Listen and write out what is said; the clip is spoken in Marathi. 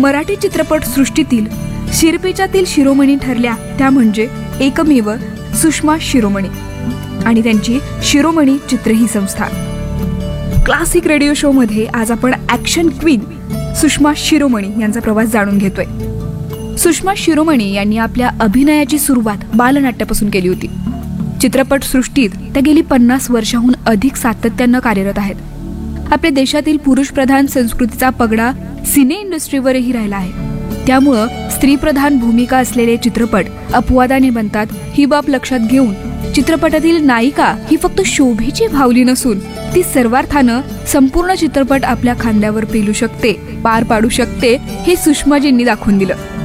मराठी चित्रपट सृष्टीतील शिरपेचातील शिरोमणी ठरल्या त्या म्हणजे एकमेव सुषमा शिरोमणी आणि त्यांची शिरोमणी चित्रही संस्था. क्लासिक रेडिओ शो मध्ये आज आपण ॲक्शन क्वीन सुषमा शिरोमणी यांचा प्रवास जाणून घेतोय. सुषमा शिरोमणी यांनी आपल्या अभिनयाची सुरुवात बालनाट्यापासून केली होती. चित्रपट सृष्टीत त्या गेली 50 वर्षाहून अधिक सातत्यानं कार्यरत आहेत. आपल्या देशातील पुरुषप्रधान संस्कृतीचा पगडा सिने इंडस्ट्रीवरही राहिला आहे. त्यामुळं स्त्रीप्रधान भूमिका असलेले चित्रपट अपवादाने बनतात. ही बाब लक्षात घेऊन चित्रपटातील नायिका ही फक्त शोभेची भावली नसून ती सर्वार्थानं संपूर्ण चित्रपट आपल्या खांद्यावर पेलू शकते, पार पाडू शकते, हे सुषमाजींनी दाखवून दिलं.